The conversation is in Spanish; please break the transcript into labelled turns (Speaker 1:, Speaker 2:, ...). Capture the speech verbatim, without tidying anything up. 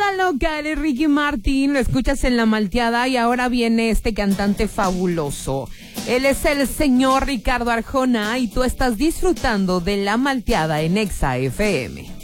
Speaker 1: La Loca, eres Ricky Martin, lo escuchas en La Malteada y ahora viene este cantante fabuloso. Él es el señor Ricardo Arjona y tú estás disfrutando de La Malteada en Exa F M.